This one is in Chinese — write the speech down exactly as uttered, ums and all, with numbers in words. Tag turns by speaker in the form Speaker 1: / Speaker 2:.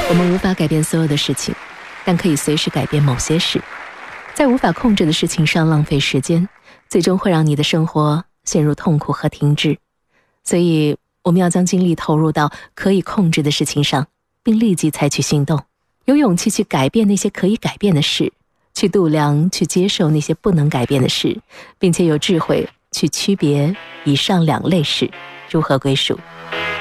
Speaker 1: 我们无法改变所有的事情，但可以随时改变某些事。在无法控制的事情上浪费时间，最终会让你的生活陷入痛苦和停滞。所以我们要将精力投入到可以控制的事情上，并立即采取行动，有勇气去改变那些可以改变的事，去度量，去接受那些不能改变的事，并且有智慧去区别以上两类事如何归属。